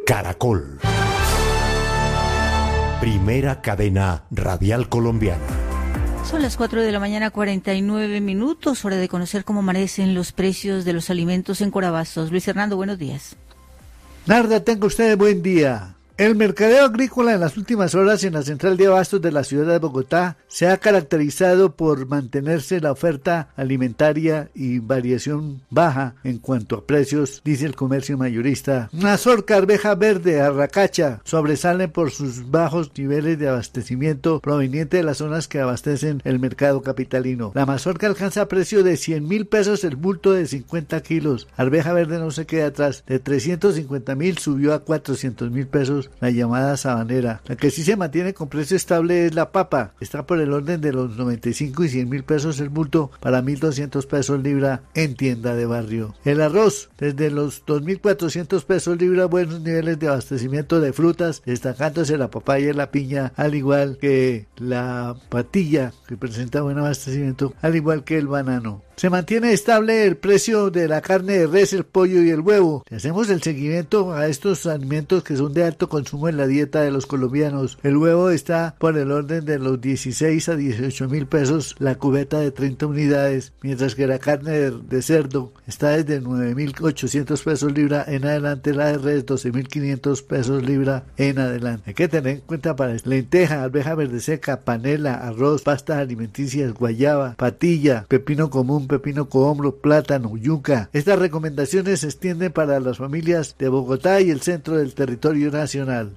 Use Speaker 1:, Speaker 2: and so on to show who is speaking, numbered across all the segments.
Speaker 1: Caracol. Primera cadena radial colombiana.
Speaker 2: Son las 4 de la mañana, 49 minutos, hora de conocer cómo amanecen los precios de los alimentos en Corabastos. Luis Hernando, buenos días.
Speaker 3: Narda, tenga usted buen día. El mercadeo agrícola en las últimas horas en la central de abastos de la ciudad de Bogotá se ha caracterizado por mantenerse la oferta alimentaria y variación baja en cuanto a precios, dice el comercio mayorista. Mazorca, arveja verde, arracacha sobresalen por sus bajos niveles de abastecimiento proveniente de las zonas que abastecen el mercado capitalino. La mazorca alcanza precio de 100.000 pesos el bulto de 50 kilos. Arveja verde no se queda atrás, de 350.000 subió a 400.000 pesos. La llamada sabanera. La que sí se mantiene con precio estable es la papa. Está por el orden de los 95 y 100.000 pesos el bulto para 1.200 pesos libra en tienda de barrio. El arroz, desde los 2.400 pesos libra, buenos niveles de abastecimiento de frutas, destacándose la papaya y la piña, al igual que la patilla, que presenta buen abastecimiento, al igual que el banano. Se mantiene estable el precio de la carne de res, el pollo y el huevo. Si hacemos el seguimiento a estos alimentos que son de alto consumo en la dieta de los colombianos, el huevo está por el orden de los 16 a 18.000 pesos la cubeta de 30 unidades, mientras que la carne de cerdo está desde 9.800 pesos libra en adelante, la de res 12.500 pesos libra en adelante. Hay que tener en cuenta para lenteja, arveja verde seca, panela, arroz, pastas alimenticias, guayaba, patilla, pepino común, pepino cohombro, plátano, yuca. Estas recomendaciones se extienden para las familias de Bogotá y el centro del territorio nacional.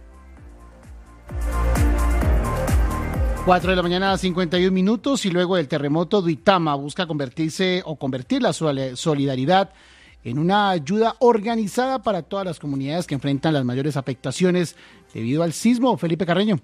Speaker 4: 4 de la mañana, 51 minutos, y luego del terremoto, Duitama busca convertir la solidaridad en una ayuda organizada para todas las comunidades que enfrentan las mayores afectaciones debido al sismo. Felipe Carreño.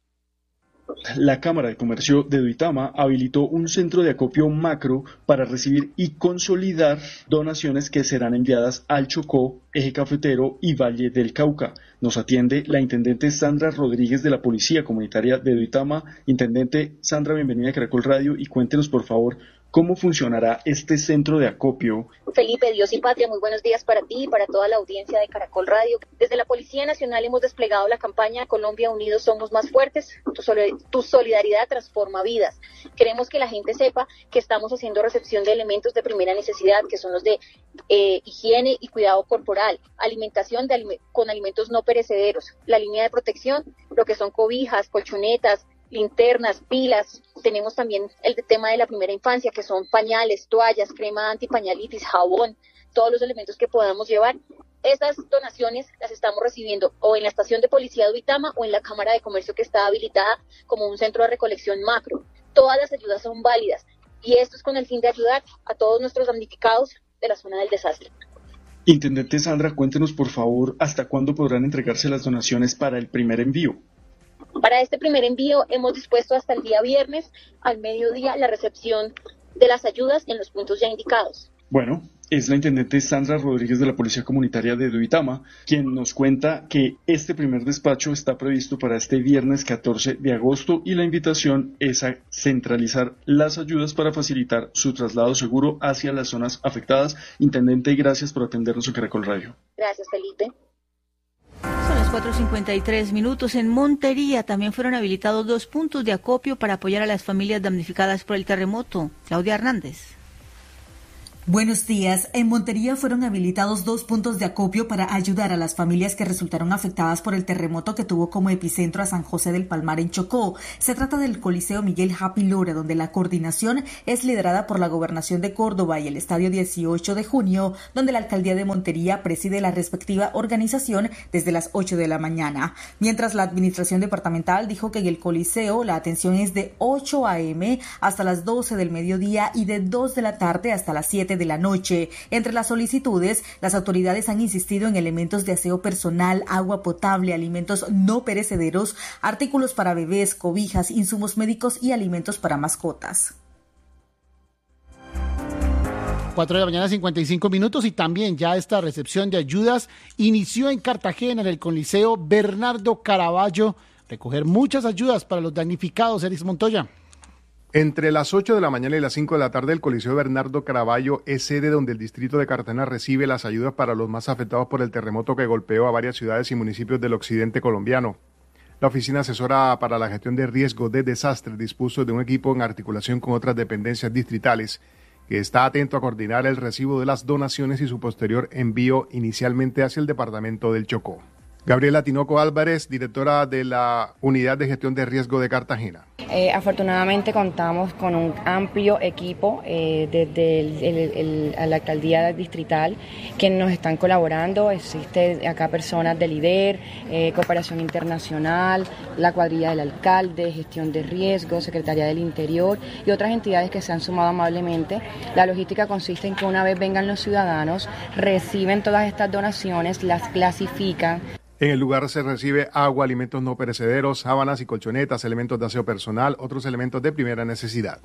Speaker 5: La Cámara de Comercio de Duitama habilitó un centro de acopio macro para recibir y consolidar donaciones que serán enviadas al Chocó, Eje Cafetero y Valle del Cauca. Nos atiende la intendente Sandra Rodríguez de la Policía Comunitaria de Duitama. Intendente Sandra, bienvenida a Caracol Radio y cuéntenos por favor cómo funcionará este centro de acopio.
Speaker 6: Felipe, Dios y Patria, muy buenos días para ti y para toda la audiencia de Caracol Radio. Desde la Policía Nacional hemos desplegado la campaña Colombia Unidos Somos Más Fuertes, tu solidaridad transforma vidas. Queremos que la gente sepa que estamos haciendo recepción de elementos de primera necesidad, que son los de higiene y cuidado corporal, alimentación con alimentos no perecederos, la línea de protección, lo que son cobijas, colchonetas, linternas, pilas. Tenemos también el tema de la primera infancia, que son pañales, toallas, crema antipañalitis, jabón, todos los elementos que podamos llevar. Estas donaciones las estamos recibiendo o en la estación de policía de Duitama o en la Cámara de Comercio, que está habilitada como un centro de recolección macro. Todas las ayudas son válidas y esto es con el fin de ayudar a todos nuestros damnificados de la zona del desastre.
Speaker 5: Intendente Sandra, cuéntenos por favor hasta cuándo podrán entregarse las donaciones para el primer envío.
Speaker 6: Para este primer envío hemos dispuesto hasta el día viernes al mediodía la recepción de las ayudas en los puntos ya indicados.
Speaker 5: Bueno, es la intendente Sandra Rodríguez de la Policía Comunitaria de Duitama quien nos cuenta que este primer despacho está previsto para este viernes 14 de agosto y la invitación es a centralizar las ayudas para facilitar su traslado seguro hacia las zonas afectadas. Intendente, gracias por atendernos en Caracol Radio.
Speaker 6: Gracias, Felipe.
Speaker 2: Son las 4:53 minutos. En Montería también fueron habilitados 2 puntos de acopio para apoyar a las familias damnificadas por el terremoto. Claudia Hernández.
Speaker 7: Buenos días. En Montería fueron habilitados 2 puntos de acopio para ayudar a las familias que resultaron afectadas por el terremoto que tuvo como epicentro a San José del Palmar en Chocó. Se trata del Coliseo Miguel Happy Lora, donde la coordinación es liderada por la Gobernación de Córdoba, y el Estadio 18 de Junio, donde la Alcaldía de Montería preside la respectiva organización desde las 8 de la mañana. Mientras la Administración Departamental dijo que en el Coliseo la atención es de 8 a.m. hasta las 12 del mediodía y de 2 de la tarde hasta las 7 de la noche. Entre las solicitudes, las autoridades han insistido en elementos de aseo personal, agua potable, alimentos no perecederos, artículos para bebés, cobijas, insumos médicos y alimentos para mascotas.
Speaker 4: 4 de la mañana, 55 minutos, y también ya esta recepción de ayudas inició en Cartagena, en el Coliseo Bernardo Caraballo. Recoger muchas ayudas para los damnificados, Eris Montoya.
Speaker 8: Entre las 8 de la mañana y las 5 de la tarde, el Coliseo Bernardo Caraballo es sede donde el distrito de Cartagena recibe las ayudas para los más afectados por el terremoto que golpeó a varias ciudades y municipios del occidente colombiano. La Oficina Asesora para la Gestión de Riesgo de Desastre dispuso de un equipo en articulación con otras dependencias distritales que está atento a coordinar el recibo de las donaciones y su posterior envío inicialmente hacia el departamento del Chocó. Gabriela Tinoco Álvarez, directora de la Unidad de Gestión de Riesgo de Cartagena.
Speaker 9: Afortunadamente contamos con un amplio equipo desde la alcaldía distrital que nos están colaborando. Existe acá personas del IDER, Cooperación Internacional, la cuadrilla del alcalde, Gestión de Riesgo, Secretaría del Interior y otras entidades que se han sumado amablemente. La logística consiste en que una vez vengan los ciudadanos, reciben todas estas donaciones, las clasifican.
Speaker 8: En el lugar se recibe agua, alimentos no perecederos, sábanas y colchonetas, elementos de aseo personal, otros elementos de primera necesidad.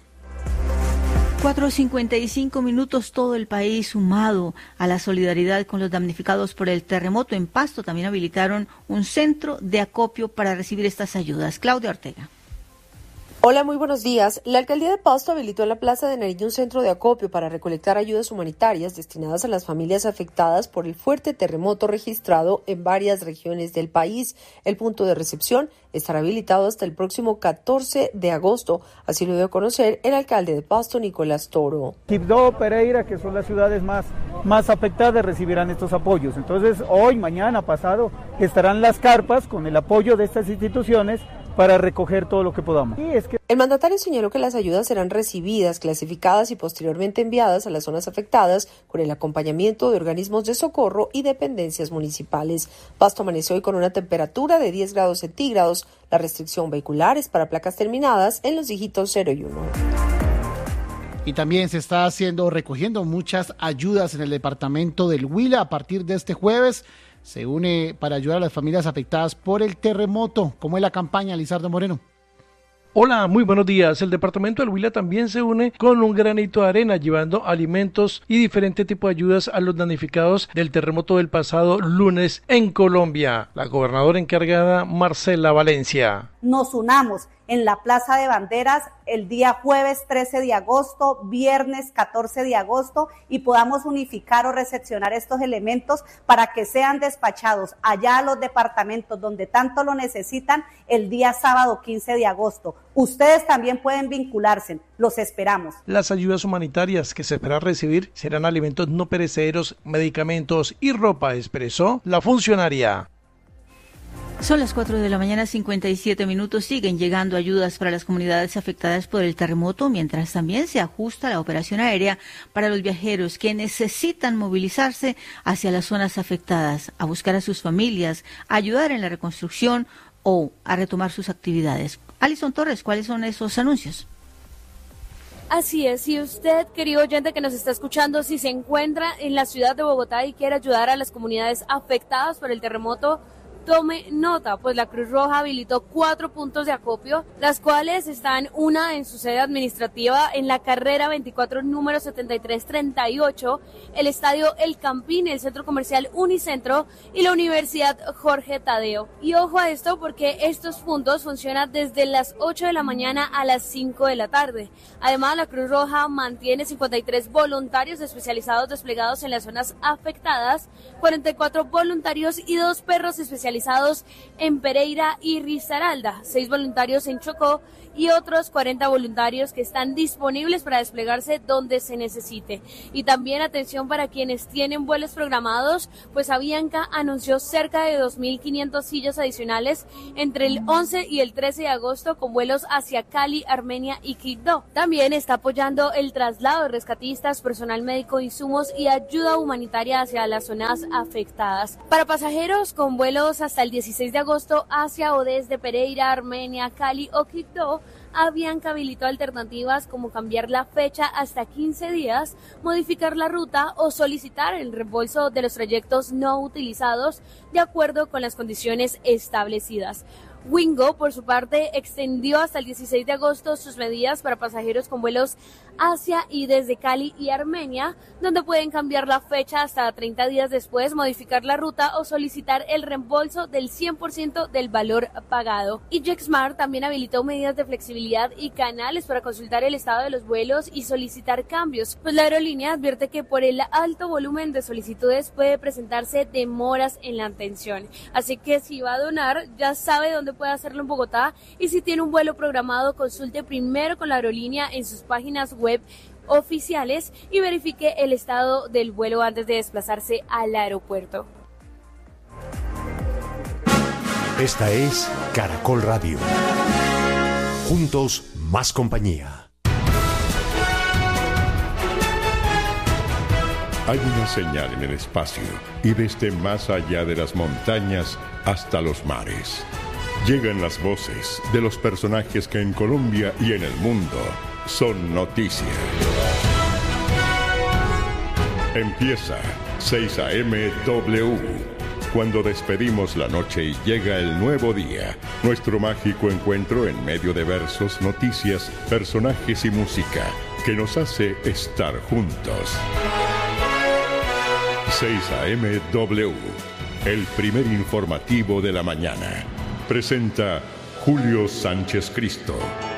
Speaker 2: 4:55 minutos, todo el país sumado a la solidaridad con los damnificados por el terremoto. En Pasto también habilitaron un centro de acopio para recibir estas ayudas. Claudia Ortega.
Speaker 10: Hola, muy buenos días. La alcaldía de Pasto habilitó en la Plaza de Nariño un centro de acopio para recolectar ayudas humanitarias destinadas a las familias afectadas por el fuerte terremoto registrado en varias regiones del país. El punto de recepción estará habilitado hasta el próximo 14 de agosto, así lo dio a conocer el alcalde de Pasto, Nicolás Toro.
Speaker 11: Quibdó, Pereira, que son las ciudades más afectadas, recibirán estos apoyos. Entonces, hoy, mañana, pasado, estarán las carpas con el apoyo de estas instituciones para recoger todo lo que podamos.
Speaker 10: El mandatario señaló que las ayudas serán recibidas, clasificadas y posteriormente enviadas a las zonas afectadas con el acompañamiento de organismos de socorro y dependencias municipales. Pasto amaneció hoy con una temperatura de 10 grados centígrados. La restricción vehicular es para placas terminadas en los dígitos 0 y 1.
Speaker 4: Y también se está recogiendo muchas ayudas en el departamento del Huila. A partir de este jueves se une para ayudar a las familias afectadas por el terremoto. ¿Cómo es la campaña, Lizardo Moreno?
Speaker 12: Hola, muy buenos días. El departamento del Huila también se une con un granito de arena, llevando alimentos y diferentes tipos de ayudas a los damnificados del terremoto del pasado lunes en Colombia. La gobernadora encargada, Marcela Valencia.
Speaker 13: Nos unamos en la Plaza de Banderas el día jueves 13 de agosto, viernes 14 de agosto y podamos unificar o recepcionar estos elementos para que sean despachados allá a los departamentos donde tanto lo necesitan el día sábado 15 de agosto. Ustedes también pueden vincularse, los esperamos.
Speaker 12: Las ayudas humanitarias que se espera recibir serán alimentos no perecederos, medicamentos y ropa, expresó la funcionaria.
Speaker 2: Son las 4:57 a.m. Siguen llegando ayudas para las comunidades afectadas por el terremoto, mientras también se ajusta la operación aérea para los viajeros que necesitan movilizarse hacia las zonas afectadas, a buscar a sus familias, a ayudar en la reconstrucción o a retomar sus actividades. Alison Torres, ¿cuáles son esos anuncios?
Speaker 14: Así es, si usted, querido oyente que nos está escuchando, si se encuentra en la ciudad de Bogotá y quiere ayudar a las comunidades afectadas por el terremoto, tome nota, pues la Cruz Roja habilitó 4 puntos de acopio, las cuales están una en su sede administrativa en la carrera 24, número 7338, el estadio El Campín, el centro comercial Unicentro y la Universidad Jorge Tadeo. Y ojo a esto porque estos puntos funcionan desde las 8 de la mañana a las 5 de la tarde. Además, la Cruz Roja mantiene 53 voluntarios especializados desplegados en las zonas afectadas, 44 voluntarios y 2 perros especializados en Pereira y Risaralda, 6 voluntarios en Chocó y otros 40 voluntarios que están disponibles para desplegarse donde se necesite. Y también atención para quienes tienen vuelos programados, pues Avianca anunció cerca de 2.500 sillas adicionales entre el 11 y el 13 de agosto con vuelos hacia Cali, Armenia y Quibdó. También está apoyando el traslado de rescatistas, personal médico, insumos y ayuda humanitaria hacia las zonas afectadas. Para pasajeros con vuelos hasta el 16 de agosto hacia o desde Pereira, Armenia, Cali o Quibdó, Avianca habilitó alternativas como cambiar la fecha hasta 15 días, modificar la ruta o solicitar el reembolso de los trayectos no utilizados de acuerdo con las condiciones establecidas. Wingo, por su parte, extendió hasta el 16 de agosto sus medidas para pasajeros con vuelos hacia y desde Cali y Armenia, donde pueden cambiar la fecha hasta 30 días después, modificar la ruta o solicitar el reembolso del 100% del valor pagado. Y JetSmart también habilitó medidas de flexibilidad y canales para consultar el estado de los vuelos y solicitar cambios, pues la aerolínea advierte que por el alto volumen de solicitudes puede presentarse demoras en la atención. Así que si va a donar, ya sabe dónde puede hacerlo en Bogotá, y si tiene un vuelo programado, consulte primero con la aerolínea en sus páginas web oficiales y verifique el estado del vuelo antes de desplazarse al aeropuerto.
Speaker 1: Esta es Caracol Radio. Juntos, más compañía.
Speaker 15: Hay una señal en el espacio y desde más allá de las montañas hasta los mares. Llegan las voces de los personajes que en Colombia y en el mundo son noticia. Empieza 6 a.m. W. Cuando despedimos la noche y llega el nuevo día, nuestro mágico encuentro en medio de versos, noticias, personajes y música que nos hace estar juntos. 6 a.m. W, el primer informativo de la mañana. Presenta Julio Sánchez Cristo.